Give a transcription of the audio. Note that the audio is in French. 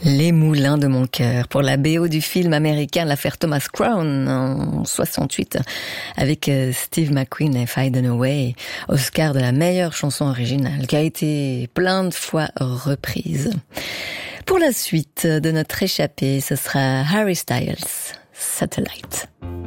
Les moulins de mon cœur pour la BO du film américain L'affaire Thomas Crown en 68 avec Steve McQueen et Faye Dunaway, Oscar de la meilleure chanson originale qui a été plein de fois reprise. Pour la suite de notre échappée, ce sera Harry Styles, Satellite.